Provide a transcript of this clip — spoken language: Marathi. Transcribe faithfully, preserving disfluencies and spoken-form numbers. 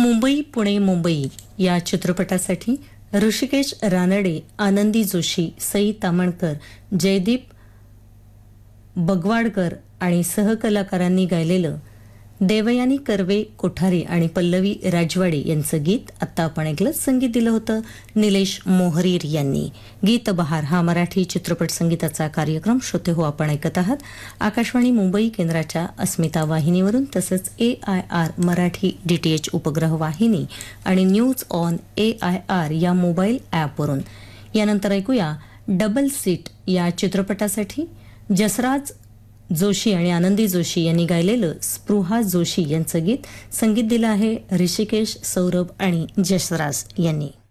मुंबई पुणे मुंबई या चित्रपटासाठी ऋषिकेश रानडे, आनंदी जोशी, सई तामणकर, जयदीप बगवाडकर आणि सहकलाकारांनी गायलेलं देवयानी कर्वे कोठारे आणि पल्लवी राजवाडे यांचं गीत आत्ता आपण ऐकलं. संगीत दिलं होतं निलेश मोहरीर यांनी. गीत बहार हा मराठी चित्रपट संगीताचा कार्यक्रम श्रोते हो आपण ऐकत आहात आकाशवाणी मुंबई केंद्राच्या अस्मिता वाहिनीवरून, तसंच ए आय आर मराठी डीटीएच उपग्रह वाहिनी आणि news on A I R या मोबाईल ॲपवरून. यानंतर ऐकूया डबल सीट या चित्रपटासाठी जसराज जोशी आणि आनंदी जोशी यांनी गायलेलं स्पृहा जोशी यांचं गीत. संगीत दिलं आहे ऋषिकेश, सौरभ आणि जसराज यांनी.